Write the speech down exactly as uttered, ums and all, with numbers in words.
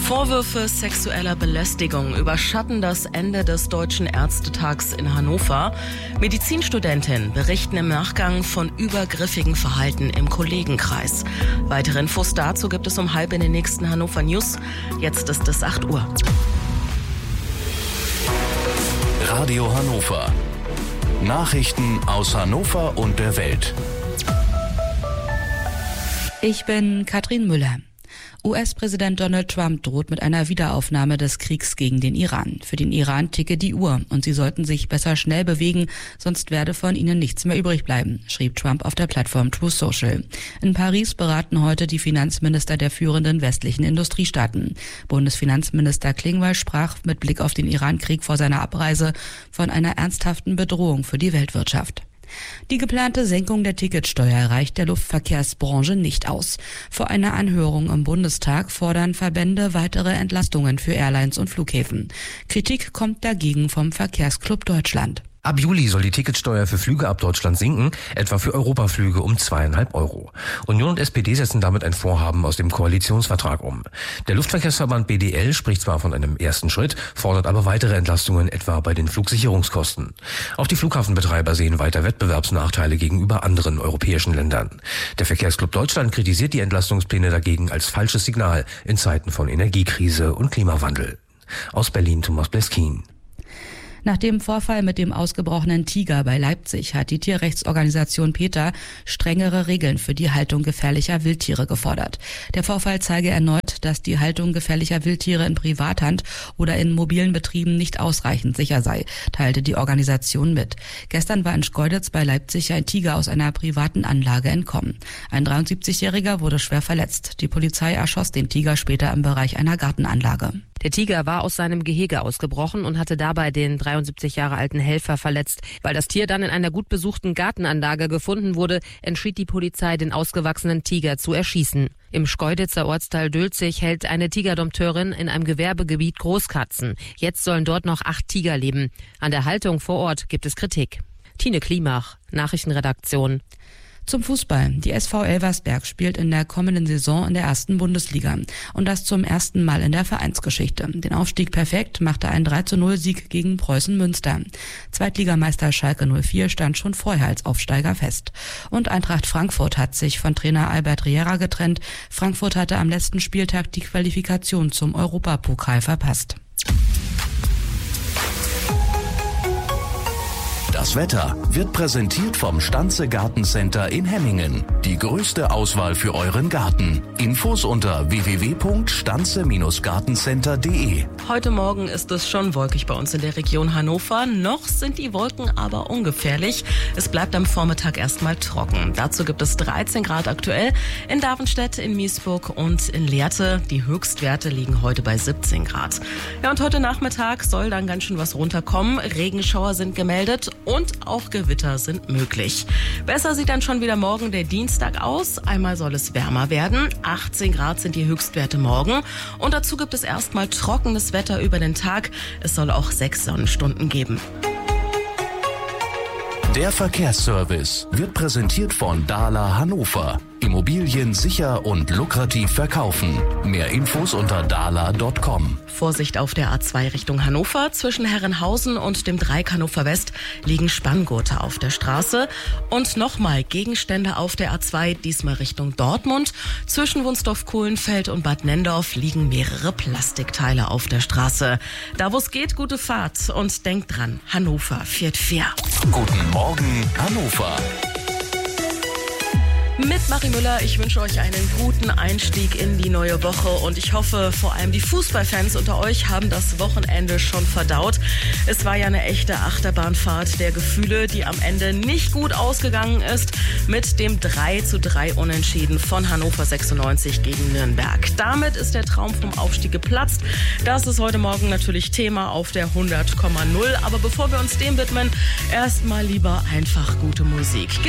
Vorwürfe sexueller Belästigung überschatten das Ende des Deutschen Ärztetags in Hannover. Medizinstudentinnen berichten im Nachgang von übergriffigem Verhalten im Kollegenkreis. Weitere Infos dazu gibt es um halb in den nächsten Hannover News. Jetzt ist es acht Uhr. Radio Hannover. Nachrichten aus Hannover und der Welt. Ich bin Katrin Müller. U S-Präsident Donald Trump droht mit einer Wiederaufnahme des Kriegs gegen den Iran. Für den Iran ticke die Uhr und sie sollten sich besser schnell bewegen, sonst werde von ihnen nichts mehr übrig bleiben, schrieb Trump auf der Plattform Truth Social. In Paris beraten heute die Finanzminister der führenden westlichen Industriestaaten. Bundesfinanzminister Klingbeil sprach mit Blick auf den Iran-Krieg vor seiner Abreise von einer ernsthaften Bedrohung für die Weltwirtschaft. Die geplante Senkung der Ticketsteuer reicht der Luftverkehrsbranche nicht aus. Vor einer Anhörung im Bundestag fordern Verbände weitere Entlastungen für Airlines und Flughäfen. Kritik kommt dagegen vom Verkehrsclub Deutschland. Ab Juli soll die Ticketsteuer für Flüge ab Deutschland sinken, etwa für Europaflüge um zweieinhalb Euro. Union und S P D setzen damit ein Vorhaben aus dem Koalitionsvertrag um. Der Luftverkehrsverband B D L spricht zwar von einem ersten Schritt, fordert aber weitere Entlastungen, etwa bei den Flugsicherungskosten. Auch die Flughafenbetreiber sehen weiter Wettbewerbsnachteile gegenüber anderen europäischen Ländern. Der Verkehrsclub Deutschland kritisiert die Entlastungspläne dagegen als falsches Signal in Zeiten von Energiekrise und Klimawandel. Aus Berlin Thomas Bleskin. Nach dem Vorfall mit dem ausgebrochenen Tiger bei Leipzig hat die Tierrechtsorganisation PETA strengere Regeln für die Haltung gefährlicher Wildtiere gefordert. Der Vorfall zeige erneut, dass die Haltung gefährlicher Wildtiere in Privathand oder in mobilen Betrieben nicht ausreichend sicher sei, teilte die Organisation mit. Gestern war in Schkeuditz bei Leipzig ein Tiger aus einer privaten Anlage entkommen. Ein dreiundsiebzigjähriger wurde schwer verletzt. Die Polizei erschoss den Tiger später im Bereich einer Gartenanlage. Der Tiger war aus seinem Gehege ausgebrochen und hatte dabei den dreiundsiebzig Jahre alten Helfer verletzt. Weil das Tier dann in einer gut besuchten Gartenanlage gefunden wurde, entschied die Polizei, den ausgewachsenen Tiger zu erschießen. Im Schkeuditzer Ortsteil Dülzig hält eine Tigerdompteurin in einem Gewerbegebiet Großkatzen. Jetzt sollen dort noch acht Tiger leben. An der Haltung vor Ort gibt es Kritik. Tine Klimach, Nachrichtenredaktion. Zum Fußball. Die S V Elversberg spielt in der kommenden Saison in der ersten Bundesliga. Und das zum ersten Mal in der Vereinsgeschichte. Den Aufstieg perfekt machte ein drei zu null Sieg gegen Preußen Münster. Zweitligameister Schalke null vier stand schon vorher als Aufsteiger fest. Und Eintracht Frankfurt hat sich von Trainer Albert Riera getrennt. Frankfurt hatte am letzten Spieltag die Qualifikation zum Europapokal verpasst. Das Wetter wird präsentiert vom Stanze Gartencenter in Hemmingen. Die größte Auswahl für euren Garten. Infos unter w w w punkt stanze gartencenter punkt de. Heute Morgen ist es schon wolkig bei uns in der Region Hannover. Noch sind die Wolken aber ungefährlich. Es bleibt am Vormittag erstmal trocken. Dazu gibt es dreizehn Grad aktuell in Davenstedt, in Miesburg und in Lehrte. Die Höchstwerte liegen heute bei siebzehn Grad. Ja, und heute Nachmittag soll dann ganz schön was runterkommen. Regenschauer sind gemeldet und auch Gewitter sind möglich. Besser sieht dann schon wieder morgen der Dienstag aus. Einmal soll es wärmer werden. achtzehn Grad sind die Höchstwerte morgen. Und dazu gibt es erstmal trockenes Wetter über den Tag. Es soll auch sechs Sonnenstunden geben. Der Verkehrsservice wird präsentiert von Dahler Hannover. Immobilien sicher und lukrativ verkaufen. Mehr Infos unter dahler punkt com. Vorsicht auf der A zwei Richtung Hannover. Zwischen Herrenhausen und dem Dreieck Hannover West liegen Spanngurte auf der Straße. Und nochmal Gegenstände auf der A zwei, diesmal Richtung Dortmund. Zwischen Wunsdorf-Kohlenfeld und Bad Nendorf liegen mehrere Plastikteile auf der Straße. Da wo es geht, gute Fahrt. Und denkt dran, Hannover fährt fair. Guten Morgen, Hannover. Mit Marie Müller, ich wünsche euch einen guten Einstieg in die neue Woche und ich hoffe, vor allem die Fußballfans unter euch haben das Wochenende schon verdaut. Es war ja eine echte Achterbahnfahrt der Gefühle, die am Ende nicht gut ausgegangen ist mit dem drei zu drei Unentschieden von Hannover sechsundneunzig gegen Nürnberg. Damit ist der Traum vom Aufstieg geplatzt. Das ist heute Morgen natürlich Thema auf der hundert Komma null. Aber bevor wir uns dem widmen, erstmal lieber einfach gute Musik.